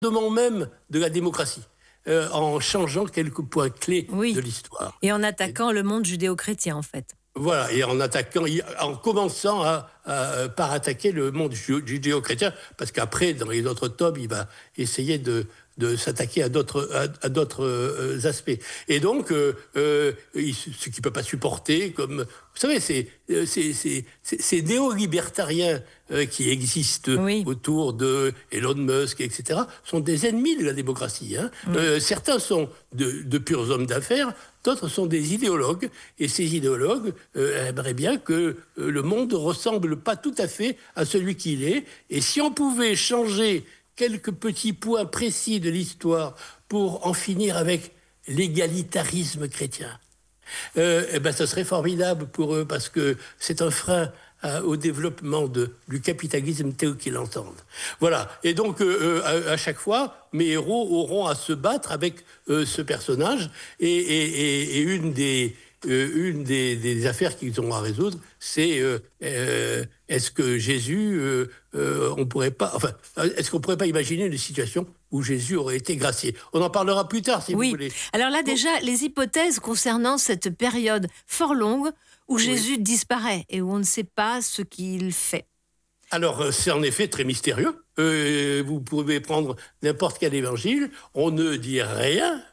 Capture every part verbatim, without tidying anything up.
fondement même de la démocratie, euh, en changeant quelques points clés Oui, de l'histoire. et en Et attaquant le monde judéo-chrétien, en fait. voilà, et en attaquant, en commençant à, à- par attaquer le monde ju- judéo-chrétien, parce qu'après, dans les autres tomes, il va essayer de, de s'attaquer à d'autres à, à d'autres euh, aspects. Et donc, euh, euh, il- ce qu'il peut pas supporter, comme vous savez, c'est euh, c'est c'est c'est- ces néo-libertariens euh, qui existent Oui, autour de Elon Musk, et cetera, sont des ennemis de la démocratie. Hein. oui. Euh, certains sont de, de purs hommes d'affaires, d'autres sont des idéologues, et ces idéologues euh, aimeraient bien que euh, le monde ressemble pas tout à fait à celui qu'il est. Et si on pouvait changer quelques petits points précis de l'histoire pour en finir avec l'égalitarisme chrétien, euh, eh ben, ça serait formidable pour eux parce que c'est un frein à- au développement de, du capitalisme tel qu'ils l'entendent. Voilà. Et donc, euh, euh, à, à chaque fois, mes héros auront à se battre avec euh, ce personnage. Et, et- et- et une des, euh, une des, des affaires qu'ils ont à résoudre, c'est euh, euh, est-ce que Jésus, euh, euh, on pourrait pas, enfin, est-ce qu'on pourrait pas imaginer une situation où Jésus aurait été gracié? On en parlera plus tard, si vous Oui. voulez. Alors là, Bon, déjà, les hypothèses concernant cette période fort longue où oui. Jésus disparaît et où on ne sait pas ce qu'il fait. Alors, euh, c'est en effet très mystérieux. Euh, vous pouvez prendre n'importe quel évangile, on ne dit rien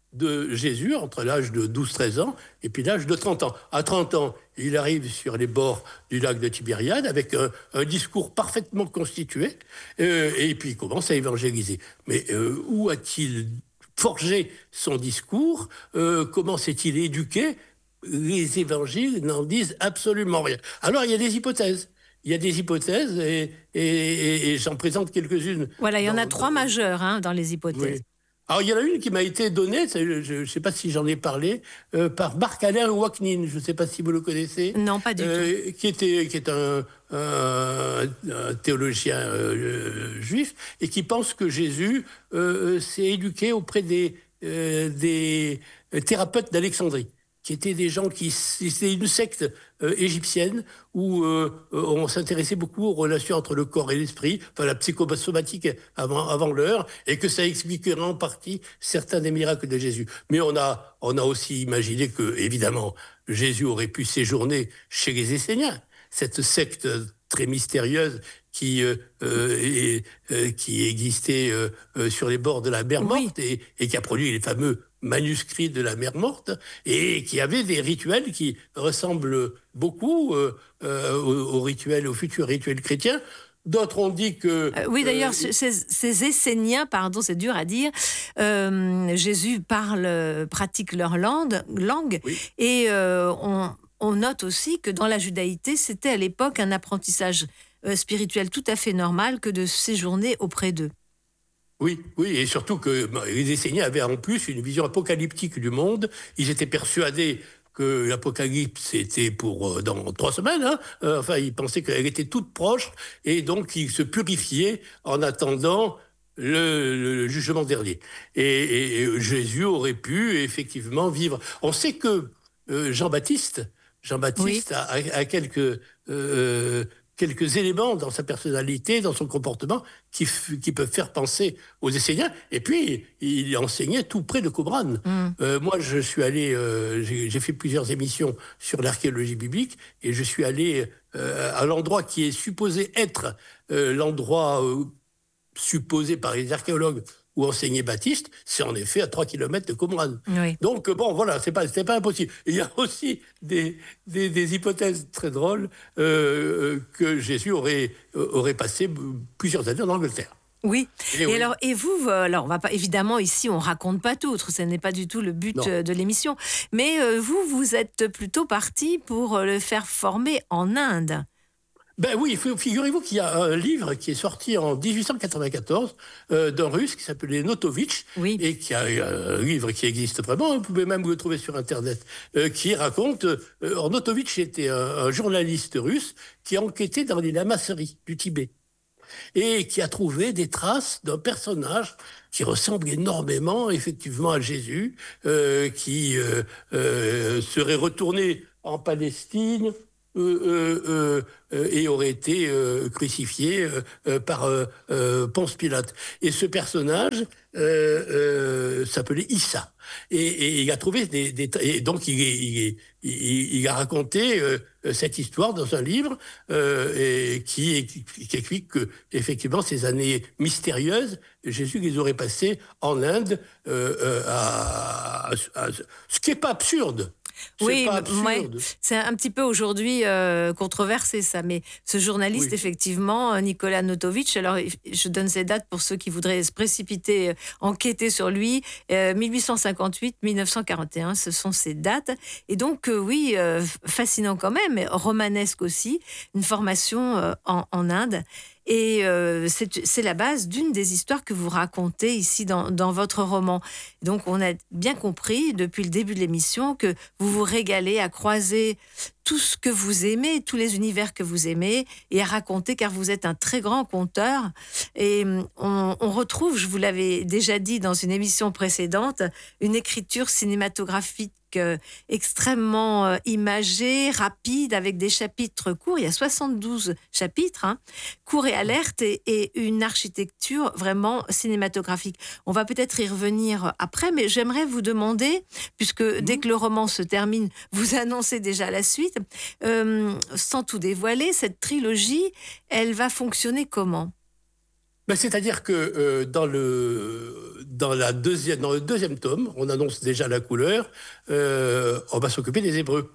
de Jésus entre l'âge de douze treize ans et puis l'âge de trente ans. À trente ans, il arrive sur les bords du lac de Tibériade avec un, un discours parfaitement constitué euh, et puis il commence à évangéliser. Mais euh, où a-t-il forgé son discours? Euh, comment s'est-il éduqué? Les évangiles n'en disent absolument rien. Alors, il y a des hypothèses. Il y a des hypothèses et, et- et- et j'en présente quelques-unes. Voilà, il y en a Dans, trois dans- majeures hein, dans les hypothèses. oui. Alors, il y en a une qui m'a été donnée, c'est- je ne sais pas si j'en ai parlé, euh, par Marc-Alain Ouaknin, je ne sais pas si vous le connaissez, Non, pas du tout. euh, qui, était, qui est un, un- un théologien euh, juif et qui pense que Jésus euh, s'est éduqué auprès des, euh, des thérapeutes d'Alexandrie, qui étaient des gens qui... C'était une secte euh, égyptienne où euh, euh, on s'intéressait beaucoup aux relations entre le corps et l'esprit, enfin la psychosomatique avant, avant l'heure, et que ça expliquerait en partie certains des miracles de Jésus. Mais on a, on a aussi imaginé que, évidemment, Jésus aurait pu séjourner chez les Esséniens, cette secte très mystérieuse qui, euh, euh, est- euh, qui existait euh, euh, sur les bords de la mer Oui, Morte et, et qui a produit les fameux manuscrits de la mer Morte et qui avait des rituels qui ressemblent beaucoup euh, euh, aux, aux rituels, aux futurs rituels chrétiens. D'autres ont dit que Euh, oui, d'ailleurs, euh, ce- ces, ces Esséniens, pardon, c'est dur à dire, euh, Jésus parle, euh, pratique leur langue, langue oui, et euh, on, on note aussi que dans la judaïté, c'était à l'époque un apprentissage euh, spirituel tout à fait normal que de séjourner auprès d'eux. oui, oui, et surtout que bah, les Esséniens avaient en plus une vision apocalyptique du monde. Ils étaient persuadés que l'apocalypse était pour euh, dans trois semaines. Hein. Euh, enfin, ils pensaient qu'elle était toute proche, et donc ils se purifiaient en attendant le, le jugement dernier. Et, et- et Jésus aurait pu effectivement vivre. On sait que euh, Jean-Baptiste, Oui, Jean-Baptiste a, a- a quelques euh, quelques éléments dans sa personnalité, dans son comportement, qui, f- qui peuvent faire penser aux Esséniens. Et puis, il enseignait tout près de Qumran. mm, Euh, moi, je suis allé, euh, j'ai j'ai fait plusieurs émissions sur l'archéologie biblique, et je suis allé euh, à l'endroit qui est supposé être euh, l'endroit euh, supposé par les archéologues où enseignait Baptiste, c'est en effet à trois kilomètres de Qumran. oui. Donc, euh, bon, voilà, c'est pas, c'est pas impossible. Il y a aussi des, des, des hypothèses très drôles euh, euh, que Jésus aurait, euh, aurait passé plusieurs années en Angleterre. Oui. Et Et oui, alors, et vous, euh, alors, on va pas, évidemment, ici, on raconte pas tout, ce n'est pas du tout le but non. euh, de l'émission. Mais euh, vous, vous êtes plutôt parti pour euh, le faire former en Inde. Ben oui, fi- figurez-vous qu'il y a un livre qui est sorti en dix-huit cent quatre-vingt-quatorze euh, d'un Russe qui s'appelait Notovitch Oui. et qui a un livre qui existe vraiment, vous pouvez même le trouver sur Internet, euh, qui raconte... Euh, alors, Notovitch était un, un journaliste russe qui enquêtait dans les lamasseries du Tibet et qui a trouvé des traces d'un personnage qui ressemble énormément, effectivement, à Jésus, euh, qui euh, euh, serait retourné en Palestine euh, euh, euh, et aurait été euh, crucifié euh, euh, par euh, euh, Ponce Pilate. Et ce personnage euh, euh, s'appelait Issa. Et, et il a trouvé des, des et donc il, il, il, il a raconté euh, cette histoire dans un livre euh, et qui, qui explique que effectivement ces années mystérieuses, Jésus les aurait passées en Inde euh, euh, à, à, à, ce qui n'est pas absurde. C'est Oui, pas m- ouais, absurde. c'est un petit peu aujourd'hui euh, controversé ça, mais ce journaliste, Oui. effectivement, euh, Nicolas Notovitch, alors il- je donne ces dates pour ceux qui voudraient se précipiter, euh, enquêter sur lui, euh, mille huit cent cinquante-huit à mille neuf cent quarante et un, ce sont ces dates. Et donc, euh, oui, euh, fascinant quand même, mais romanesque aussi, une formation euh, en, en Inde. Et euh, c'est c'est la base d'une des histoires que vous racontez ici dans, dans votre roman. Donc, on a bien compris depuis le début de l'émission que vous vous régalez à croiser tout ce que vous aimez, tous les univers que vous aimez, et à raconter, car vous êtes un très grand conteur. Et hum, on, on retrouve, je vous l'avais déjà dit dans une émission précédente, une écriture cinématographique euh, extrêmement euh, imagée, rapide, avec des chapitres courts. Il y a soixante-douze chapitres, hein, courts et alertes, et, et une architecture vraiment cinématographique. On va peut-être y revenir après, mais j'aimerais vous demander, puisque dès que le roman se termine, vous annoncez déjà la suite, euh, sans tout dévoiler, cette trilogie, elle va fonctionner comment ? Ben, c'est-à-dire que euh, dans, le, dans, la deuxième, dans le deuxième tome, on annonce déjà la couleur, euh, on va s'occuper des Hébreux.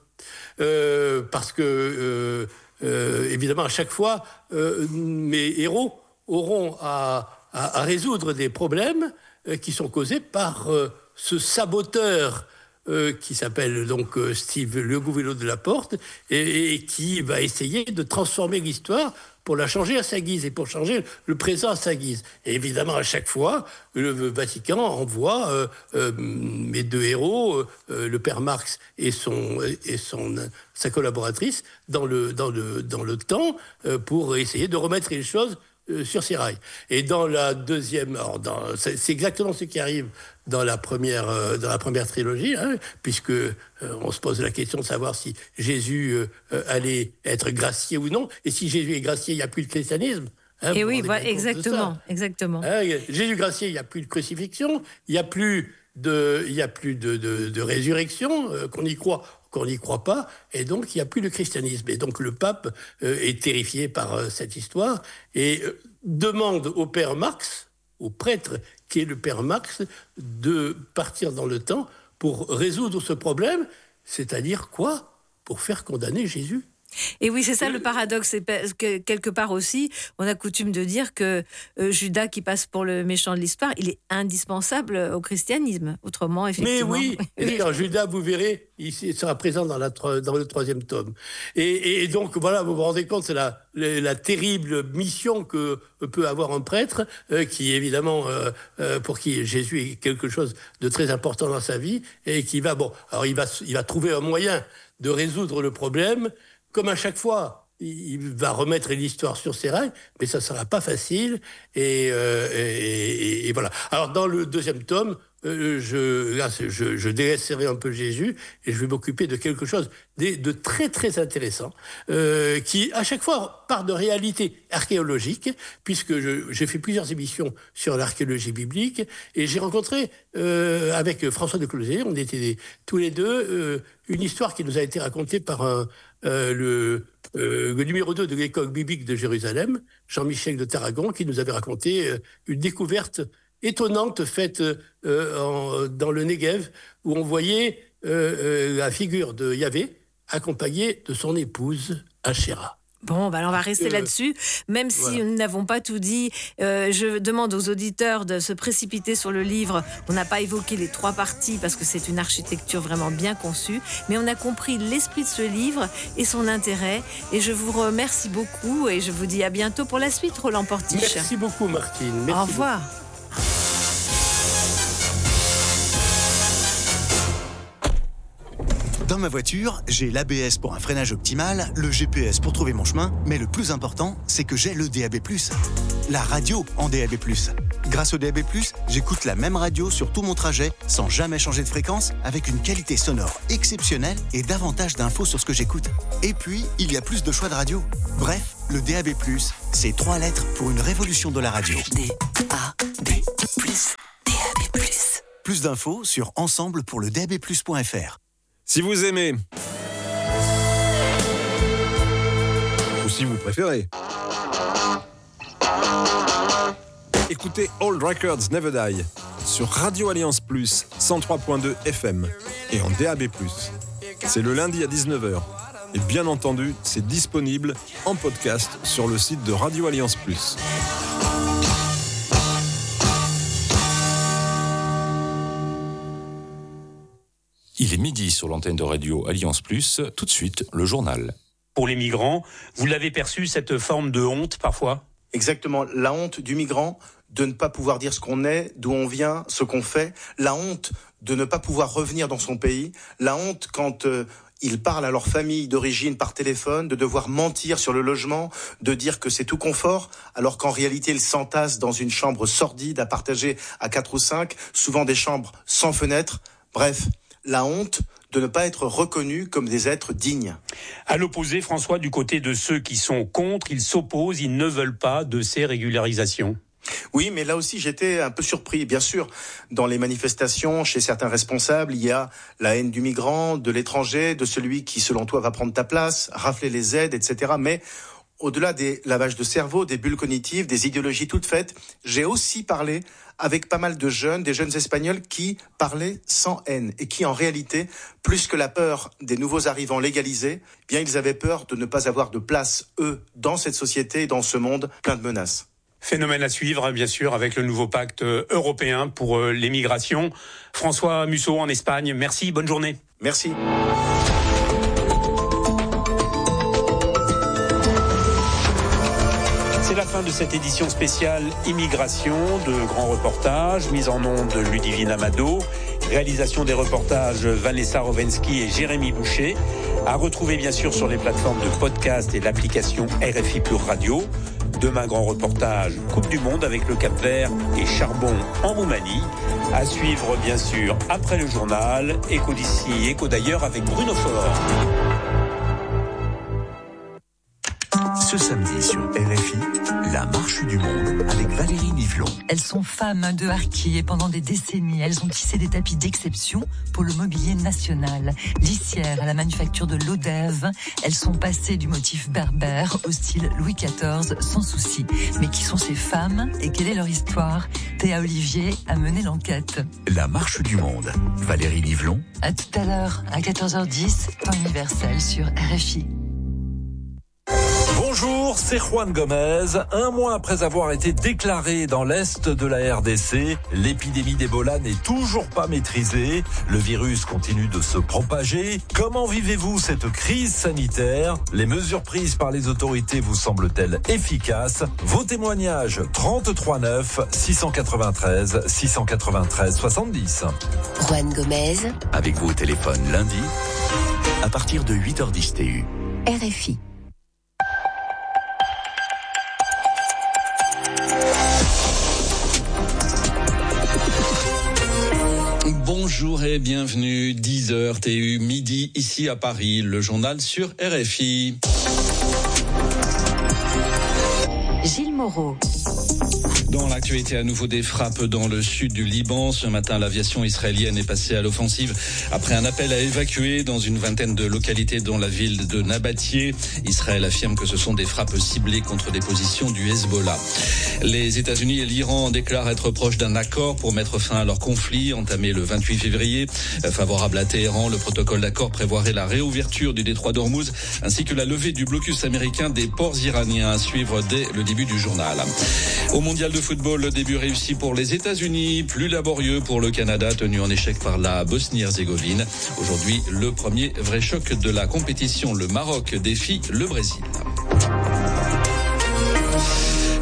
Euh, parce que, euh, euh, évidemment, à chaque fois, euh, mes héros auront à, à, à résoudre des problèmes euh, qui sont causés par euh, ce saboteur euh, qui s'appelle donc euh, Steve Le Gouvelot de la Porte et, et qui va essayer de transformer l'histoire pour la changer à sa guise et pour changer le présent à sa guise. Et évidemment, à chaque fois, le Vatican envoie euh, euh, mes deux héros, euh, le père Marx et, son, et son, sa collaboratrice, dans le, dans le, dans le temps euh, pour essayer de remettre les choses euh, sur ses rails. Et dans la deuxième... Alors dans, c'est, c'est exactement ce qui arrive dans la première, euh, dans la première trilogie, hein, puisque euh, on se pose la question de savoir si Jésus euh, allait être gracié ou non. Et si Jésus est gracié, il n'y a plus de christianisme. Hein, Et vous oui, vous rendez voilà, bien compte de exactement, ça. exactement. Hein, Jésus gracié, il n'y a plus de crucifixion, il n'y a plus de, il y a plus de, de, de résurrection, euh, qu'on y croit, qu'on n'y croit pas, et donc il n'y a plus de christianisme. Et donc le pape euh, est terrifié par euh, cette histoire et euh, demande au père Marx, au prêtre qui est le père Marx, de partir dans le temps pour résoudre ce problème, c'est-à-dire quoi ? Pour faire condamner Jésus. Et oui, c'est ça le paradoxe. C'est que quelque part aussi, on a coutume de dire que euh, Judas, qui passe pour le méchant de l'histoire, il est indispensable au christianisme. Autrement, effectivement. Mais oui, et d'ailleurs, Judas, vous verrez, il sera présent dans, la, dans le troisième tome. Et, et donc, voilà, vous vous rendez compte, c'est la, la, la terrible mission que peut avoir un prêtre, euh, qui, évidemment, euh, euh, pour qui Jésus est quelque chose de très important dans sa vie, et qui va, bon, alors il va, il va trouver un moyen de résoudre le problème. Comme à chaque fois, il va remettre l'histoire sur ses rails, mais ça ne sera pas facile. Et, euh, et, et, et voilà. Alors, dans le deuxième tome, euh, je, là, je, je délaisserai un peu Jésus et je vais m'occuper de quelque chose de, de très, très intéressant, euh, qui, à chaque fois, part de réalité archéologique, puisque je, j'ai fait plusieurs émissions sur l'archéologie biblique, et j'ai rencontré, euh, avec François de Closet, on était des, tous les deux, euh, une histoire qui nous a été racontée par un... Euh, le, euh, le numéro deux de l'école biblique de Jérusalem, Jean-Michel de Tarragon, qui nous avait raconté euh, une découverte étonnante faite euh, en, dans le Negev, où on voyait euh, euh, la figure de Yahvé accompagnée de son épouse Ashéra. Bon, bah alors on va rester euh, là-dessus, même si voilà. Nous n'avons pas tout dit. Euh, je demande aux auditeurs de se précipiter sur le livre. On n'a pas évoqué les trois parties parce que c'est une architecture vraiment bien conçue, mais on a compris l'esprit de ce livre et son intérêt. Et je vous remercie beaucoup et je vous dis à bientôt pour la suite, Roland Portiche. Merci beaucoup, Martine. Merci Au revoir. Beaucoup. Dans ma voiture, j'ai l'A B S pour un freinage optimal, le G P S pour trouver mon chemin, mais le plus important, c'est que j'ai le D A B plus. La radio en D A B plus. Grâce au D A B plus, j'écoute la même radio sur tout mon trajet sans jamais changer de fréquence, avec une qualité sonore exceptionnelle et davantage d'infos sur ce que j'écoute. Et puis, il y a plus de choix de radio. Bref, le D A B plus, c'est trois lettres pour une révolution de la radio. D A B plus, D A B plus. Plus d'infos sur ensemble pour le D A B plus point F R. Si vous aimez, ou si vous préférez, écoutez Old Records Never Die sur Radio Alliance Plus cent trois point deux F M et en D A B plus. C'est le lundi à dix-neuf heures. Et bien entendu, c'est disponible en podcast sur le site de Radio Alliance Plus. Il est midi sur l'antenne de Radio Alliance Plus. Tout de suite, le journal. Pour les migrants, vous l'avez perçu, cette forme de honte parfois ? Exactement, la honte du migrant de ne pas pouvoir dire ce qu'on est, d'où on vient, ce qu'on fait, la honte de ne pas pouvoir revenir dans son pays, la honte quand euh, ils parlent à leur famille d'origine par téléphone, de devoir mentir sur le logement, de dire que c'est tout confort, alors qu'en réalité ils s'entassent dans une chambre sordide à partager à quatre ou cinq, souvent des chambres sans fenêtre. Bref, la honte de ne pas être reconnus comme des êtres dignes. À l'opposé, François, du côté de ceux qui sont contre, ils s'opposent, ils ne veulent pas de ces régularisations. Oui, mais là aussi, j'étais un peu surpris. Bien sûr, dans les manifestations, chez certains responsables, il y a la haine du migrant, de l'étranger, de celui qui, selon toi, va prendre ta place, rafler les aides, et cetera. Mais au-delà des lavages de cerveau, des bulles cognitives, des idéologies toutes faites, j'ai aussi parlé avec pas mal de jeunes, des jeunes Espagnols qui parlaient sans haine et qui, en réalité, plus que la peur des nouveaux arrivants légalisés, eh bien, ils avaient peur de ne pas avoir de place, eux, dans cette société et dans ce monde plein de menaces. Phénomène à suivre, bien sûr, avec le nouveau pacte européen pour les migrations. François Musso en Espagne, merci, bonne journée. Merci. C'est la fin de cette édition spéciale Immigration, de grands reportages, mise en onde de Ludivine Amado, réalisation des reportages Vanessa Rovensky et Jérémy Boucher, à retrouver bien sûr sur les plateformes de podcast et l'application R F I Pure Radio. Demain, grand reportage Coupe du Monde avec le Cap-Vert et Charbon en Roumanie. À suivre bien sûr après le journal, Écho d'ici, Écho d'ailleurs avec Bruno Faure. Ce samedi sur R F I, la marche du monde avec Valérie Nivelon. Elles sont femmes de harki et pendant des décennies, elles ont tissé des tapis d'exception pour le mobilier national. Lissières à la manufacture de l'Odève, elles sont passées du motif berbère au style Louis quatorze sans souci. Mais qui sont ces femmes et quelle est leur histoire ? Théa Olivier a mené l'enquête. La marche du monde. Valérie Nivelon. À tout à l'heure, à quatorze heures dix, temps universel sur R F I. Bonjour, c'est Juan Gomez. Un mois après avoir été déclaré dans l'Est de la R D C, l'épidémie d'Ebola n'est toujours pas maîtrisée. Le virus continue de se propager. Comment vivez-vous cette crise sanitaire ? Les mesures prises par les autorités vous semblent-elles efficaces ? Vos témoignages trente-trois neuf six cent quatre-vingt-treize six cent quatre-vingt-treize soixante-dix. Juan Gomez. Avec vous au téléphone lundi, à partir de huit heures dix T U. R F I. Bonjour et bienvenue, dix heures T U, midi ici à Paris, le journal sur R F I. Gilles Moreau. Dans l'actualité, à nouveau des frappes dans le sud du Liban. Ce matin, l'aviation israélienne est passée à l'offensive après un appel à évacuer dans une vingtaine de localités dont la ville de Nabatieh. Israël affirme que ce sont des frappes ciblées contre des positions du Hezbollah. Les États-Unis et l'Iran déclarent être proches d'un accord pour mettre fin à leur conflit entamé le vingt-huit février. Favorable à Téhéran, le protocole d'accord prévoirait la réouverture du détroit d'Ormuz ainsi que la levée du blocus américain des ports iraniens à suivre dès le début du journal. Au mondial de football, le début réussi pour les États-Unis, plus laborieux pour le Canada, tenu en échec par la Bosnie-Herzégovine. Aujourd'hui, le premier vrai choc de la compétition, le Maroc défie le Brésil.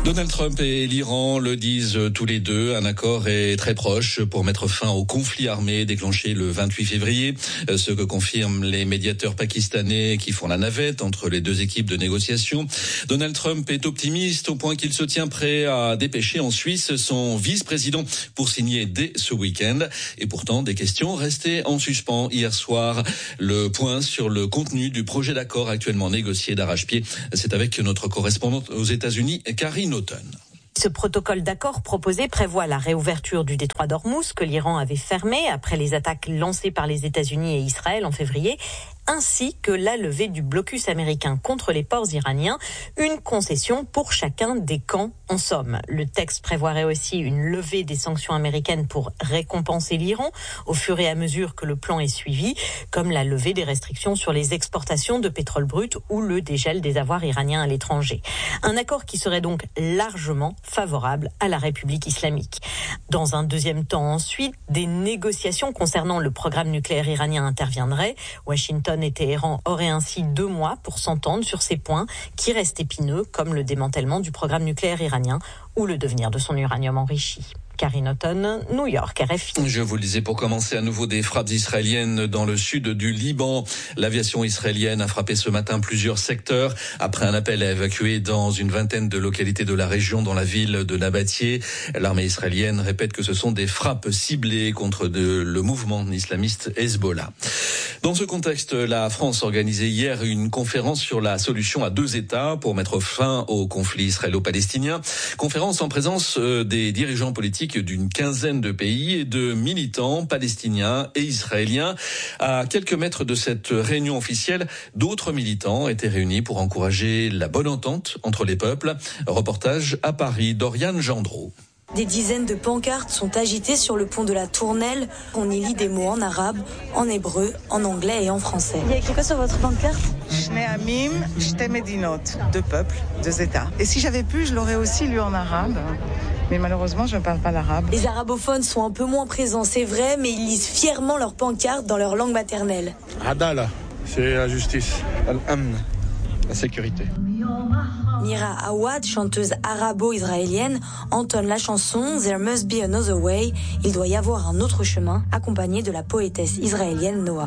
Donald Trump et l'Iran le disent tous les deux, un accord est très proche pour mettre fin au conflit armé déclenché le vingt-huit février, ce que confirment les médiateurs pakistanais qui font la navette entre les deux équipes de négociation. Donald Trump est optimiste au point qu'il se tient prêt à dépêcher en Suisse son vice-président pour signer dès ce week-end. Et pourtant, des questions restaient en suspens hier soir. Le point sur le contenu du projet d'accord actuellement négocié d'arrache-pied, c'est avec notre correspondante aux États-Unis, Karine Auton. Ce protocole d'accord proposé prévoit la réouverture du détroit d'Ormuz que l'Iran avait fermé après les attaques lancées par les États-Unis et Israël en février, ainsi que la levée du blocus américain contre les ports iraniens, une concession pour chacun des camps en somme. Le texte prévoirait aussi une levée des sanctions américaines pour récompenser l'Iran au fur et à mesure que le plan est suivi, comme la levée des restrictions sur les exportations de pétrole brut ou le dégel des avoirs iraniens à l'étranger. Un accord qui serait donc largement favorable à la République islamique. Dans un deuxième temps ensuite, des négociations concernant le programme nucléaire iranien interviendraient. Washington et Téhéran auraient ainsi deux mois pour s'entendre sur ces points qui restent épineux, comme le démantèlement du programme nucléaire iranien ou le devenir de son uranium enrichi. Karine Auton, New York, R F I. Je vous le disais, pour commencer, à nouveau des frappes israéliennes dans le sud du Liban. L'aviation israélienne a frappé ce matin plusieurs secteurs après un appel à évacuer dans une vingtaine de localités de la région, dans la ville de Nabatieh. L'armée israélienne répète que ce sont des frappes ciblées contre de, le mouvement islamiste Hezbollah. Dans ce contexte, la France organisait hier une conférence sur la solution à deux États pour mettre fin au conflit israélo-palestinien. Conférence en présence des dirigeants politiques d'une quinzaine de pays et de militants palestiniens et israéliens. À quelques mètres de cette réunion officielle, d'autres militants étaient réunis pour encourager la bonne entente entre les peuples. Reportage à Paris d'Oriane Gendreau. Des dizaines de pancartes sont agitées sur le pont de la Tournelle. On y lit des mots en arabe, en hébreu, en anglais et en français. Il y a écrit quoi sur votre pancarte ? Shnei Amim, Shte Medinot, deux peuples, deux États. Et si j'avais pu, je l'aurais aussi lu en arabe. Mais malheureusement, je ne parle pas l'arabe. Les arabophones sont un peu moins présents, c'est vrai, mais ils lisent fièrement leurs pancartes dans leur langue maternelle. Adala, c'est la justice. Al-Amn, la sécurité. Mira Awad, chanteuse arabo-israélienne, entonne la chanson There Must Be Another Way, il doit y avoir un autre chemin, accompagnée de la poétesse israélienne Noah.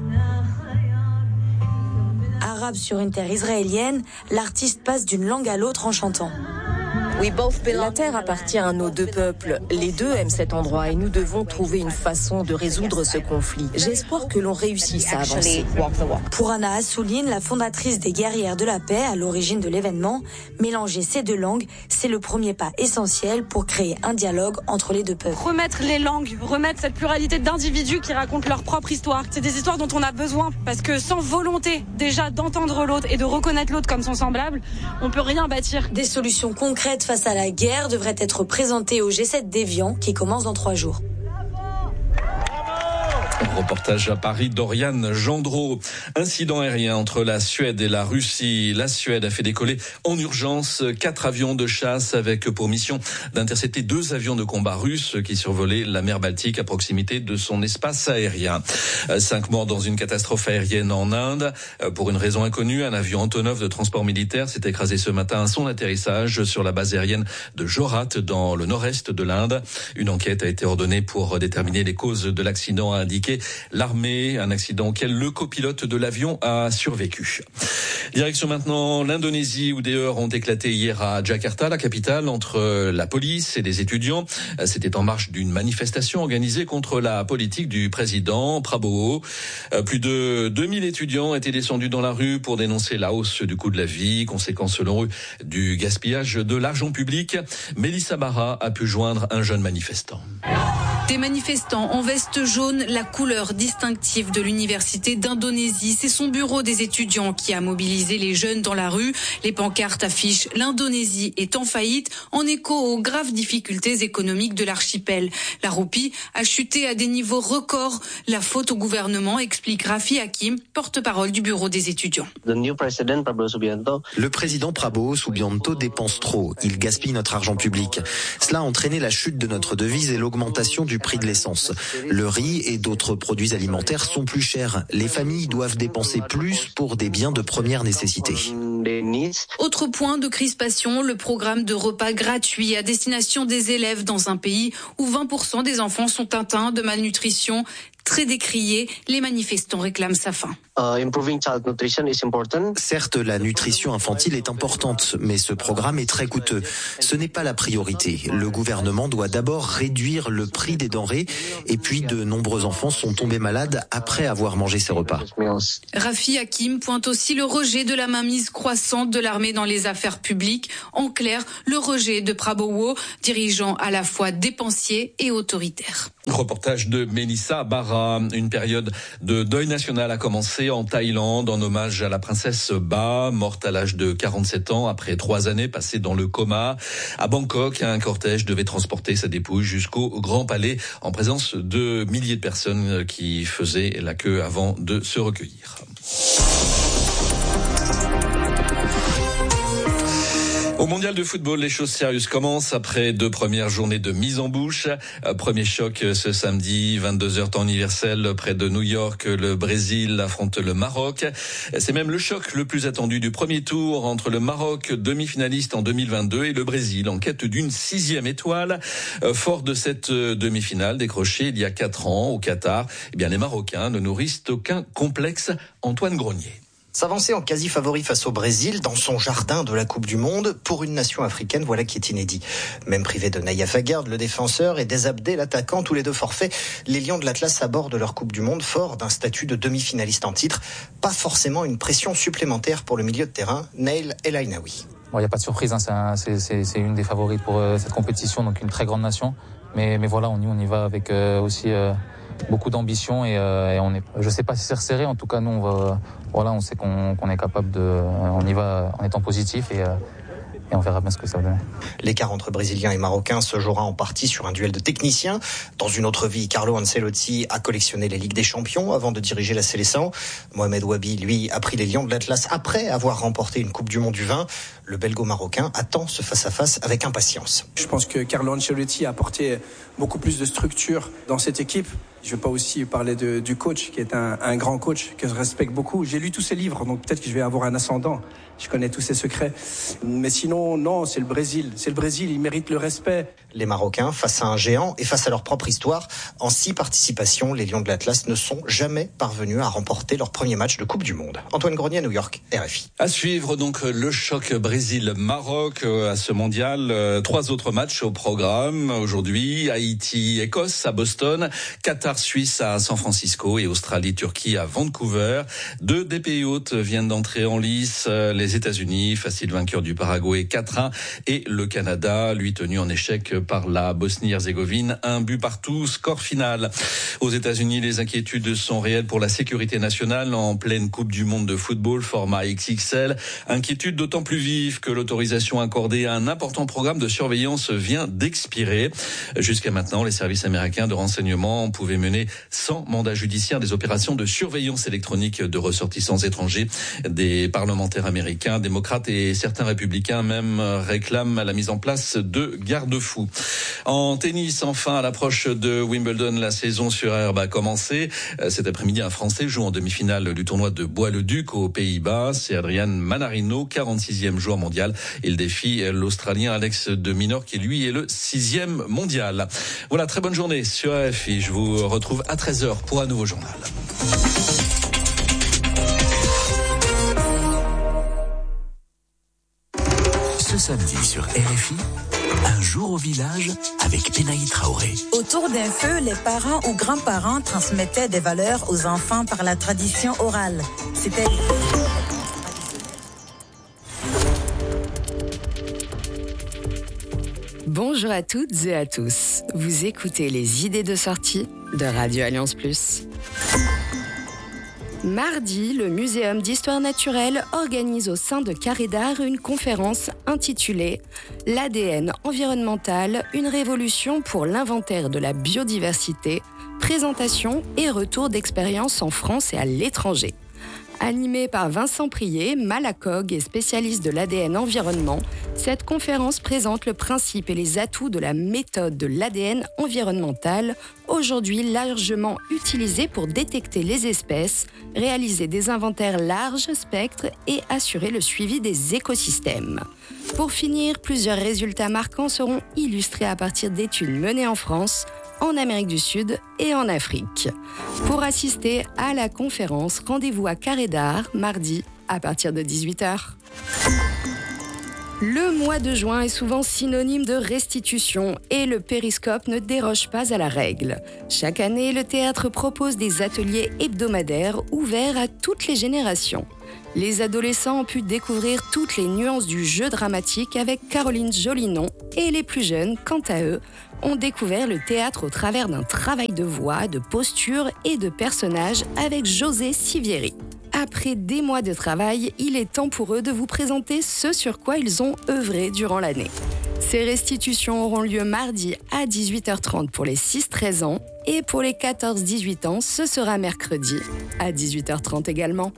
Arabe sur une terre israélienne, l'artiste passe d'une langue à l'autre en chantant. La terre appartient à nos deux peuples. Les deux aiment cet endroit et nous devons trouver une façon de résoudre ce conflit. J'espère que l'on réussisse à avancer. Pour Anna Assouline, la fondatrice des Guerrières de la Paix à l'origine de l'événement, mélanger ces deux langues, c'est le premier pas essentiel pour créer un dialogue entre les deux peuples. Remettre les langues, remettre cette pluralité d'individus qui racontent leur propre histoire. C'est des histoires dont on a besoin parce que sans volonté déjà d'entendre l'autre et de reconnaître l'autre comme son semblable, on peut rien bâtir. Des solutions concrètes face à la guerre devrait être présenté au G sept d'Évian qui commence dans trois jours. Reportage à Paris d'Oriane Gendreau. Incident aérien entre la Suède et la Russie. La Suède a fait décoller en urgence quatre avions de chasse avec pour mission d'intercepter deux avions de combat russes qui survolaient la mer Baltique à proximité de son espace aérien. Cinq morts dans une catastrophe aérienne en Inde. Pour une raison inconnue, un avion Antonov de transport militaire s'est écrasé ce matin à son atterrissage sur la base aérienne de Jorat dans le nord-est de l'Inde. Une enquête a été ordonnée pour déterminer les causes de l'accident, a indiqué l'armée, un accident auquel le copilote de l'avion a survécu. Direction maintenant l'Indonésie où des heurts ont éclaté hier à Jakarta, la capitale, entre la police et les étudiants. C'était en marge d'une manifestation organisée contre la politique du président Prabowo. Plus de deux mille étudiants étaient descendus dans la rue pour dénoncer la hausse du coût de la vie, conséquence selon eux du gaspillage de l'argent public. Mélissa Barra a pu joindre un jeune manifestant. Des manifestants en veste jaune, la couleur distinctive de l'université d'Indonésie. C'est son bureau des étudiants qui a mobilisé les jeunes dans la rue. Les pancartes affichent « L'Indonésie est en faillite » en écho aux graves difficultés économiques de l'archipel. La roupie a chuté à des niveaux records. La faute au gouvernement, explique Rafi Hakim, porte-parole du bureau des étudiants. Le président Prabowo Subianto dépense trop. Il gaspille notre argent public. Cela a entraîné la chute de notre devise et l'augmentation du du prix de l'essence. Le riz et d'autres produits alimentaires sont plus chers. Les familles doivent dépenser plus pour des biens de première nécessité. Autre point de crispation, le programme de repas gratuits à destination des élèves dans un pays où vingt pour cent des enfants sont atteints de malnutrition. Très décrié, les manifestants réclament sa fin. Certes, la nutrition infantile est importante, mais ce programme est très coûteux. Ce n'est pas la priorité. Le gouvernement doit d'abord réduire le prix des denrées, et puis de nombreux enfants sont tombés malades après avoir mangé ces repas. Rafi Hakim pointe aussi le rejet de la mainmise croissante de l'armée dans les affaires publiques. En clair, le rejet de Prabowo, dirigeant à la fois dépensier et autoritaire. Reportage de Mélissa Barra. Une période de deuil national a commencé en Thaïlande en hommage à la princesse Ba, morte à l'âge de quarante-sept ans après trois années passées dans le coma. À Bangkok, un cortège devait transporter sa dépouille jusqu'au Grand Palais en présence de milliers de personnes qui faisaient la queue avant de se recueillir. Au mondial de football, les choses sérieuses commencent après deux premières journées de mise en bouche. Premier choc ce samedi, vingt-deux heures temps universel, près de New York. Le Brésil affronte le Maroc. C'est même le choc le plus attendu du premier tour entre le Maroc, demi-finaliste en deux mille vingt-deux, et le Brésil en quête d'une sixième étoile. Fort de cette demi-finale décrochée il y a quatre ans au Qatar, eh bien les Marocains ne nourrissent aucun complexe. Antoine Grenier. S'avancer en quasi-favori face au Brésil, dans son jardin de la Coupe du Monde, pour une nation africaine, voilà qui est inédit. Même privé de Naïef Aguerd, le défenseur, et Désabdé, l'attaquant, tous les deux forfaits, les Lions de l'Atlas abordent leur Coupe du Monde fort d'un statut de demi-finaliste en titre. Pas forcément une pression supplémentaire pour le milieu de terrain, Nail El Ainaoui. Bon, il n'y a pas de surprise, hein, c'est, un, c'est, c'est, c'est une des favorites pour euh, cette compétition, donc une très grande nation. Mais, mais voilà, on y, on y va avec euh, aussi... Euh beaucoup d'ambition et, euh, et on est, je sais pas si c'est resserré, en tout cas nous on va, voilà, on sait qu'on, qu'on est capable de, on y va en étant positif et, euh, et on verra bien ce que ça va donner. L'écart entre Brésiliens et Marocains se jouera en partie sur un duel de techniciens. Dans une autre vie, Carlo Ancelotti a collectionné les Ligues des Champions avant de diriger la Séleção. Mohamed Wabi, lui, a pris les Lions de l'Atlas après avoir remporté une Coupe du Monde U vingt. Le belgo-marocain attend ce face-à-face avec impatience. Je pense que Carlo Ancelotti a apporté beaucoup plus de structure dans cette équipe. Je ne vais pas aussi parler de, du coach, qui est un, un grand coach que je respecte beaucoup. J'ai lu tous ses livres, donc peut-être que je vais avoir un ascendant. Je connais tous ses secrets. Mais sinon, non, c'est le Brésil. C'est le Brésil, il mérite le respect. Les Marocains, face à un géant et face à leur propre histoire, en six participations, les Lions de l'Atlas ne sont jamais parvenus à remporter leur premier match de Coupe du Monde. Antoine Grenier, New York, R F I. À suivre donc le choc Brésil-Maroc à ce mondial. Trois autres matchs au programme aujourd'hui. Haïti-Écosse à Boston, Qatar-Suisse à San Francisco et Australie-Turquie à Vancouver. Deux des pays hôtes viennent d'entrer en lice. Les États-Unis, facile vainqueur du Paraguay quatre un, et le Canada, lui tenu en échec par la Bosnie-Herzégovine, un but partout, score final. Aux États-Unis, les inquiétudes sont réelles pour la sécurité nationale en pleine Coupe du Monde de football, format X X L. Inquiétude d'autant plus vive que l'autorisation accordée à un important programme de surveillance vient d'expirer. Jusqu'à maintenant, les services américains de renseignement pouvaient mener sans mandat judiciaire des opérations de surveillance électronique de ressortissants étrangers. Des parlementaires américains, démocrates et certains républicains même réclament la mise en place de garde-fous. En tennis, enfin, à l'approche de Wimbledon, la saison sur herbe a commencé. Cet après-midi, un Français joue en demi-finale du tournoi de Bois-le-Duc aux Pays-Bas. C'est Adrian Manarino, quarante-sixième joueur mondial. Il défie l'Australien Alex de Minaur, qui lui est le sixième mondial. Voilà, très bonne journée sur R F I. Je vous retrouve à treize heures pour un nouveau journal. Ce samedi sur R F I, un jour au village avec Benaï Traoré. Autour d'un feu, les parents ou grands-parents transmettaient des valeurs aux enfants par la tradition orale. C'était... Bonjour à toutes et à tous. Vous écoutez les idées de sortie de Radio Alliance Plus. Mardi, le Muséum d'Histoire Naturelle organise au sein de Carré d'Art une conférence intitulée « L'A D N environnemental, une révolution pour l'inventaire de la biodiversité, présentation et retour d'expérience en France et à l'étranger ». Animé par Vincent Prier, malacologue et spécialiste de l'A D N environnement, Cette conférence présente le principe et les atouts de la méthode de l'A D N environnemental, aujourd'hui largement utilisée pour détecter les espèces, réaliser des inventaires large spectre et assurer le suivi des écosystèmes. Pour finir, plusieurs résultats marquants seront illustrés à partir d'études menées en France, en Amérique du Sud et en Afrique. Pour assister à la conférence, rendez-vous à Carré d'Art, mardi, à partir de dix-huit heures. Le mois de juin est souvent synonyme de restitution et le périscope ne déroge pas à la règle. Chaque année, le théâtre propose des ateliers hebdomadaires ouverts à toutes les générations. Les adolescents ont pu découvrir toutes les nuances du jeu dramatique avec Caroline Jolinon et les plus jeunes, quant à eux, ont découvert le théâtre au travers d'un travail de voix, de posture et de personnages avec José Sivieri. Après des mois de travail, il est temps pour eux de vous présenter ce sur quoi ils ont œuvré durant l'année. Ces restitutions auront lieu mardi à dix-huit heures trente pour les six treize ans et pour les quatorze dix-huit ans, ce sera mercredi à dix-huit heures trente également.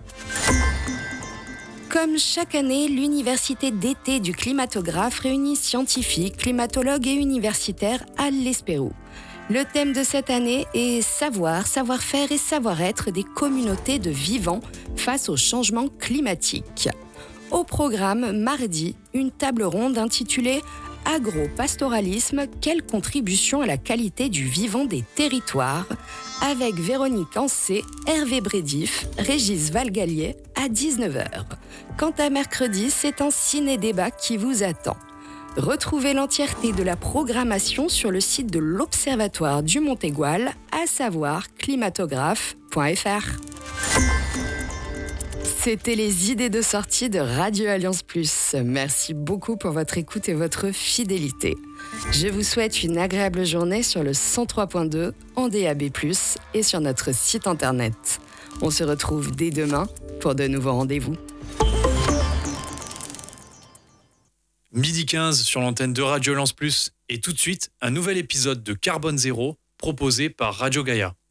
Comme chaque année, l'université d'été du climatographe réunit scientifiques, climatologues et universitaires à l'Espérou. Le thème de cette année est savoir, savoir-faire et savoir-être des communautés de vivants face au changement climatique. Au programme, mardi, une table ronde intitulée « Agro-pastoralisme, quelle contribution à la qualité du vivant des territoires ?» avec Véronique Ancé, Hervé Brédif, Régis Valgalier à dix-neuf heures. Quant à mercredi, c'est un ciné-débat qui vous attend. Retrouvez l'entièreté de la programmation sur le site de l'Observatoire du Montégoal, à savoir climatographe point f r. C'était les idées de sortie de Radio Alliance Plus. Merci beaucoup pour votre écoute et votre fidélité. Je vous souhaite une agréable journée sur le cent trois point deux, en D A B plus, et sur notre site internet. On se retrouve dès demain pour de nouveaux rendez-vous. midi quinze sur l'antenne de Radio Alliance Plus et tout de suite un nouvel épisode de Carbone Zéro proposé par Radio Gaïa.